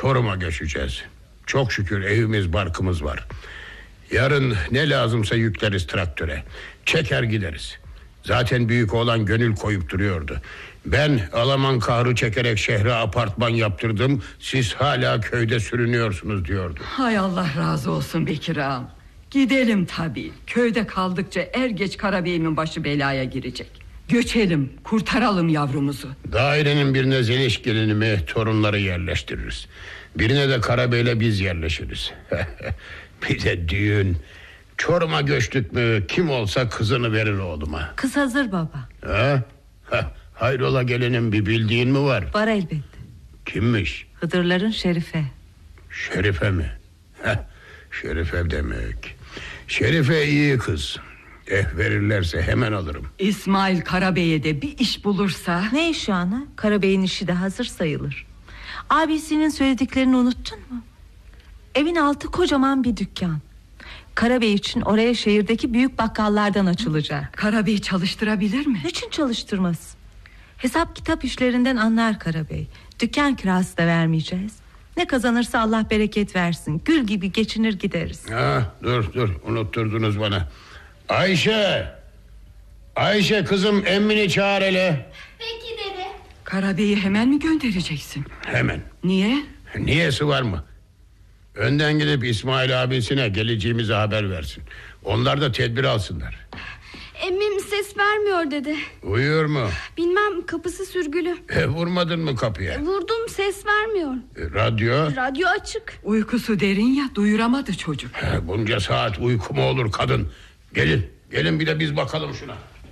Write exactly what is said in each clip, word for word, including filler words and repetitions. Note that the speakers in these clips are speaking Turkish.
Çorum'a göçeceğiz. Çok şükür evimiz barkımız var. Yarın ne lazımsa yükleriz traktöre. Çeker gideriz. Zaten büyük oğlan gönül koyup duruyordu. Ben Alaman kahrı çekerek şehre apartman yaptırdım, siz hala köyde sürünüyorsunuz diyordu. Hay Allah razı olsun Bekir ağam. Gidelim tabii. Köyde kaldıkça er geç Karabey'imin başı belaya girecek. Göçelim, kurtaralım yavrumuzu. Dairenin birine Zeliş gelinimi, torunları yerleştiririz. Birine de Karabey'le biz yerleşiriz. Bir de düğün. Çorum'a göçtük mü kim olsa kızını verir oğluma. Kız hazır baba. Ha? Ha, hayrola gelinim, bir bildiğin mi var? Var elbette. Kimmiş? Hıdırların Şerife. Şerife mi? Heh, Şerife demek. Şerife iyi kız. Eh verirlerse hemen alırım. İsmail Karabey'e de bir iş bulursa. Ne işi ana? Karabey'in işi de hazır sayılır. Abisinin söylediklerini unuttun mu? Evin altı kocaman bir dükkan. Karabey için oraya şehirdeki büyük bakkallardan açılacak. Karabey çalıştırabilir mi? Niçin çalıştırmaz? Hesap kitap işlerinden anlar Karabey. Dükkan kirası da vermeyeceğiz. Ne kazanırsa Allah bereket versin. Gül gibi geçinir gideriz. Ha, dur dur unutturdunuz bana. Ayşe, Ayşe kızım, emmini çağır hele. Peki dede. Karabey'i hemen mi göndereceksin? Hemen. Niye? Niyesi var mı? Önden gidip İsmail abisine geleceğimizi haber versin. Onlar da tedbir alsınlar. Emmim ses vermiyor dede. Uyuyor mu? Bilmem, kapısı sürgülü. E, vurmadın mı kapıya? Vurdum, ses vermiyor. E, radyo? Radyo açık. Uykusu derin ya, duyuramadı çocuk. E, bunca saat uyku mu olur kadın? Gelin, gelin bir de biz bakalım şuna.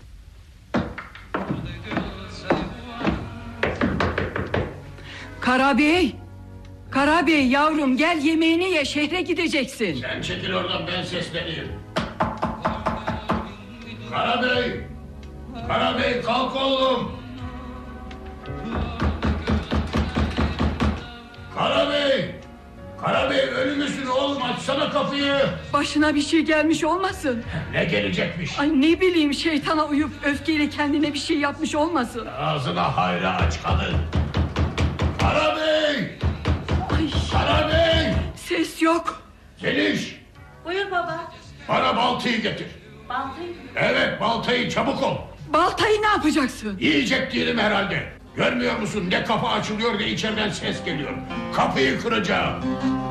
Karabey, Karabey yavrum gel, yemeğini ye, şehre gideceksin. Sen çekil oradan, ben sesleneyim. Karabey, Karabey kalk oğlum. Karabey, Karabey ölü müsün oğlum, açsana kapıyı. Başına bir şey gelmiş olmasın? Ne gelecekmiş? Ay ne bileyim, şeytana uyup öfkeyle kendine bir şey yapmış olmasın? Ağzına hayra aç kadın. Karabey, Ay, Karabey. ses yok. Zeliş, Buyur baba. bana baltayı getir. Baltayı. Evet, baltayı çabuk ol. Baltayı ne yapacaksın? Yiyecek değilim herhalde. Görmüyor musun, ne kapı açılıyor ne içeriden ses geliyor. Kapıyı kıracağım.